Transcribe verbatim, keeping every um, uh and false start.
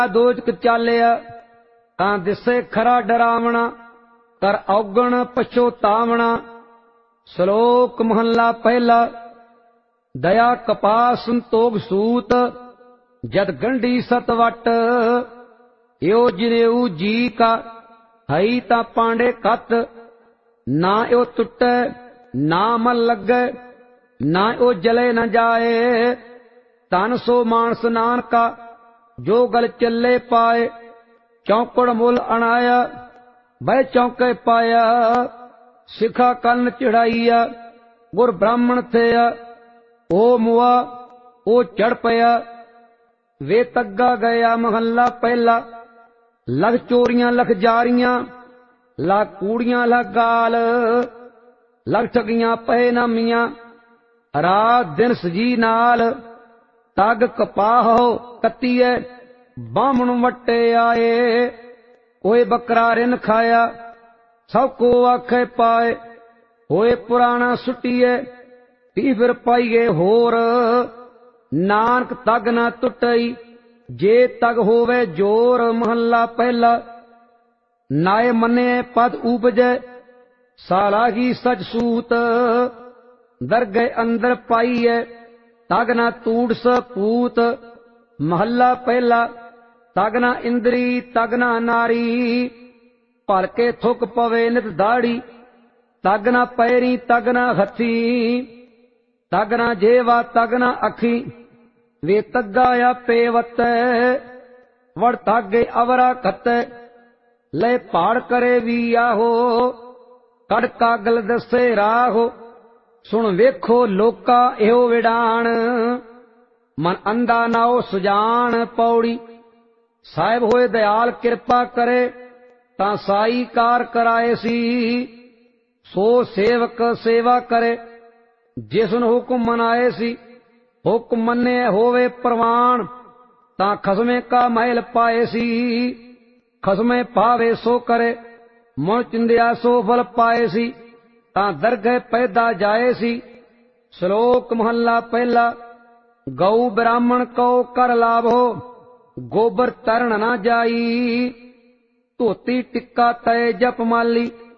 ਦੋਚਕ ਚਾਲਿਆ ਤਾਂ ਦਿਸੇ ਖਰਾ ਡਰਾਵਣਾ, ਕਰ ਔਗਣ ਪਛੋਤਾਵਣਾ। ਸ਼ਲੋਕ ਮਹੱਲਾ ਪਹਿਲਾ। ਦਇਆ ਕਪਾਹ ਸੰਤੋਖ ਸੂਤ, ਜਦ ਗੰਢੀ ਸਤਵਟ। ਇਉ ਜਿਨੇਊ ਜੀ ਕਾ ਹਈ ਤਾਂ ਪਾਂਡੇ ਕਤ। ਨਾ ਇਉ ਟੁੱਟੈ ਨਾ ਮਲ ਲੱਗੈ, ਨਾ ਇਉ ਜਲੇ ਨ ਜਾਏ। ਤਨ ਸੋ ਮਾਨਸ ਨਾਨਕਾ, ਜੋ ਗਲ ਚੱਲੇ ਪਾਏ। ਚੌਂਕੜ ਮੁੱਲ ਅਣਾਇਆ, ਬਹਿ ਚੌਂਕੇ ਪਾਇਆ। ਸਿਖਾ ਕੰਨ ਚੜਾਈਆ, ਗੁਰ ਬ੍ਰਾਹਮਣ ਥਿਆ। ਓ ਮੁਆ ਉਹ ਚੜ ਪਿਆ, ਵੇ ਤੱਗਾ ਗਿਆ ਮਹੱਲਾ ਪਹਿਲਾ। ਲਖ ਚੋਰੀਆਂ ਲਖ ਜਾਰੀਆਂ, ਲਖ ਕੂੜੀਆਂ ਲਖ ਗਾਲ। ਲਖ ਠਗੀਆਂ ਪਏ ਨਾਮੀਆਂ, ਰਾਤ ਦਿਨ ਸਜੀ ਨਾਲ। ਤਗ ਕਪਾਹੋ ਕੱਤੀਐ, ਬਾਹਮਣ ਵੱਟੇ ਆਏ। ਕੋਏ ਬੱਕਰਾ ਰਿਨ ਖਾਇਆ, ਸਭ ਕੋ ਆਖੇ ਪਾਏ। ਹੋਏ ਪੁਰਾਣਾ ਸੁੱਟੀਏ, ਤੀ ਫਿਰ ਪਾਈਏ ਹੋਰ। ਨਾਨਕ ਤਗ ਨਾ ਟੁੱਟਈ, ਜੇ ਤਗ ਹੋਵੇ ਜੋਰ। ਮਹੱਲਾ ਪਹਿਲਾ। ਨਾਏ ਮੰਨੇ ਪਦ ਉਪਜੈ, ਸਾਲਾਹੀ ਸਚ ਸੂਤ। ਦਰਗਹਿ ਅੰਦਰ ਪਾਈਐ, ਤਗ ਨਾ ਤੂੜ ਸਪੂਤ। ਮਹੱਲਾ ਪਹਿਲਾ। ਤਗ ਨਾ ਇੰਦਰੀ ਤਗ ਨਾ ਨਾਰੀ, ਭਰ ਕੇ ਥੁੱਕ ਪਵੇ ਨਿਤ ਦਾੜੀ। ਤਗ ਨਾ ਪੈਰੀ ਤਗ ਨਾ ਹੱਥੀ, ਤਗ ਨਾ ਜੇਵਾ ਤਗ ਨਾ ਅੱਖੀ। ਵੇ ਤੱਗਾ ਆਪੇ ਵਤੈ, ਵੜ ਤਾਗੇ ਅਵਰਾ ਖਤੈ। ਲੈ ਭਾੜ ਕਰੇ ਵੀ ਆਹੋ, ਕੜ ਕਾਗਲ ਦੱਸੇ ਰਾਹੋ। ਸੁਣ ਵੇਖੋ ਲੋਕਾ ਇਹੋ ਵਿਡਾਣ, ਮਨ ਅੰਧਾ ਨਾਉ ਸੁਜਾਨ। ਪੌੜੀ। ਸਾਹਿਬ ਹੋਏ ਦਇਆਲ ਕਿਰਪਾ ਕਰੇ, ਤਾਂ ਸਾਈ ਕਾਰ ਕਰਾਏ ਸੀ। ਸੋ ਸੇਵਕ ਸੇਵਾ ਕਰੇ, ਜਿਸ ਨੂੰ ਹੁਕਮ ਮਨਾਏ ਸੀ। ਹੁਕਮ ਮੰਨੇ ਹੋਵੇ ਪ੍ਰਵਾਨ, ਤਾਂ ਖਸਮੇ ਕਾ ਮਹਿਲ ਪਾਏ ਸੀ। ਖਸਮੇ ਪਾਵੇ ਸੋ ਕਰੇ, ਮੁਣ ਚਿੰਦਿਆ ਸੋ ਫਲ ਪਾਏ ਸੀ। ਤਾਂ ਦਰਗਹਿ ਪੈਦਾ ਜਾਏ ਸੀ। ਸ਼ਲੋਕ ਮਹੱਲਾ ਪਹਿਲਾ। ਗਊ ਬ੍ਰਾਹਮਣ ਕਉ ਕਰ ਲਾਭੋ, ਗੋਬਰ ਤਰਨ ਨਾ ਜਾਈ। ਧੋਤੀ ਟਿੱਕਾ ਤੈ ਜਪ ਮਾਲੀ,